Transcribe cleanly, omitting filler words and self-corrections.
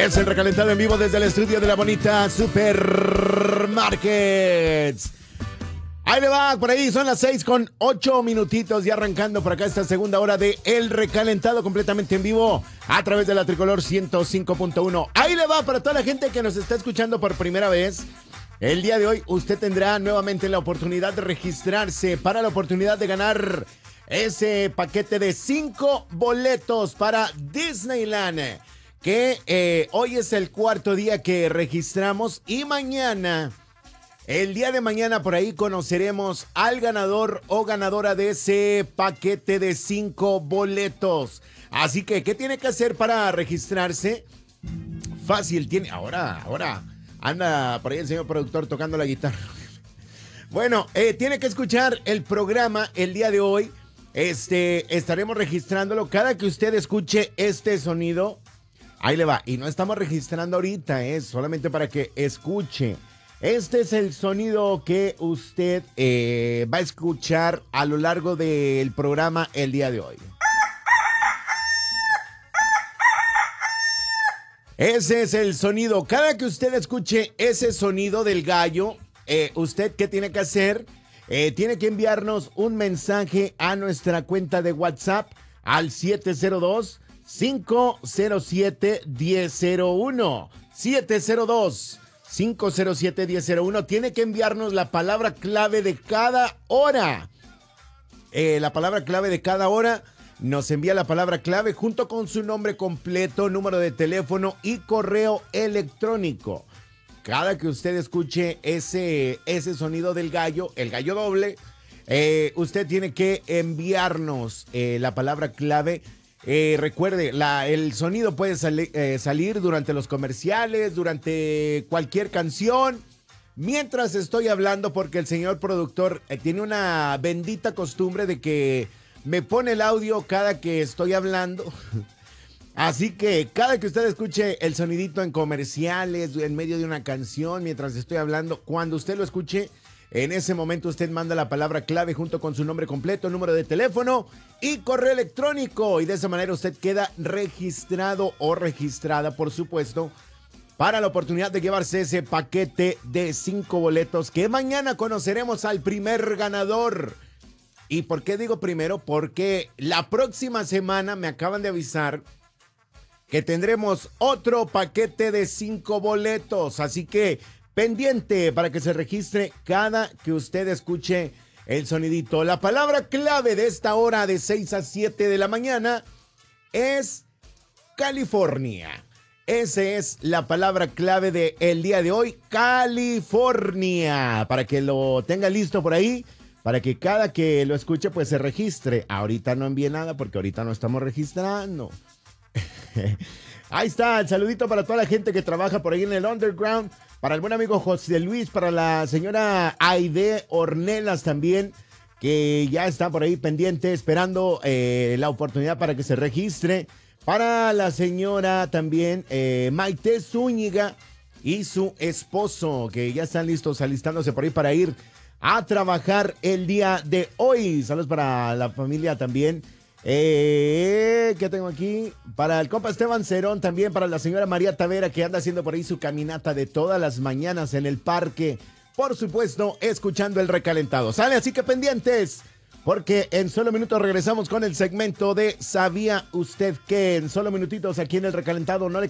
Es el recalentado en vivo desde el estudio de la bonita Supermarkets. Ahí le va, por ahí son las 6:08 y arrancando por acá esta segunda hora de El Recalentado completamente en vivo a través de la Tricolor 105.1. Ahí le va para toda la gente que nos está escuchando por primera vez. El día de hoy usted tendrá nuevamente la oportunidad de registrarse para la oportunidad de ganar ese paquete de 5 boletos para Disneyland. Que hoy es el cuarto día que registramos y mañana, el día de mañana por ahí conoceremos al ganador o ganadora de ese paquete de 5 boletos. Así que, ¿qué tiene que hacer para registrarse? Fácil, tiene... Ahora, anda por ahí el señor productor tocando la guitarra. Bueno, tiene que escuchar el programa el día de hoy. Estaremos registrándolo cada que usted escuche este sonido. Ahí le va, y no estamos registrando ahorita, solamente para que escuche. Este es el sonido que usted va a escuchar a lo largo del programa el día de hoy. Ese es el sonido. Cada que usted escuche ese sonido del gallo, ¿usted qué tiene que hacer? Tiene que enviarnos un mensaje a nuestra cuenta de WhatsApp al 702-507-1001. 702-507-1001. Tiene que enviarnos la palabra clave de cada hora. La palabra clave de cada hora. Nos envía la palabra clave junto con su nombre completo, número de teléfono y correo electrónico. Cada que usted escuche ese sonido del gallo, el gallo doble, usted tiene que enviarnos la palabra clave. Recuerde, el sonido puede salir durante los comerciales, durante cualquier canción, mientras estoy hablando, porque el señor productor tiene una bendita costumbre de que me pone el audio cada que estoy hablando. Así que cada que usted escuche el sonidito en comerciales, en medio de una canción, mientras estoy hablando, cuando usted lo escuche, en ese momento usted manda la palabra clave junto con su nombre completo, número de teléfono y correo electrónico. Y de esa manera usted queda registrado o registrada, por supuesto, para la oportunidad de llevarse ese paquete de 5 boletos que mañana conoceremos al primer ganador. ¿Y por qué digo primero? Porque la próxima semana me acaban de avisar que tendremos otro paquete de 5 boletos. Así que pendiente para que se registre cada que usted escuche el sonidito. La palabra clave de esta hora de 6 a 7 de la mañana es California. Esa es la palabra clave del día de hoy, California. Para que lo tenga listo por ahí, para que cada que lo escuche pues se registre. Ahorita no envíe nada porque ahorita no estamos registrando. Ahí está, el saludito para toda la gente que trabaja por ahí en el underground, para el buen amigo José Luis, para la señora Aide Ornelas también, que ya está por ahí pendiente, esperando la oportunidad para que se registre, para la señora también Maite Zúñiga y su esposo, que ya están listos, alistándose por ahí para ir a trabajar el día de hoy. Saludos para la familia también. ¿Qué tengo aquí? Para el compa Esteban Cerón, también para la señora María Tavera, que anda haciendo por ahí su caminata de todas las mañanas en el parque. Por supuesto, escuchando el recalentado. Sale, así que pendientes, porque en solo minutos regresamos con el segmento de ¿Sabía usted que? En solo minutitos aquí en el recalentado no le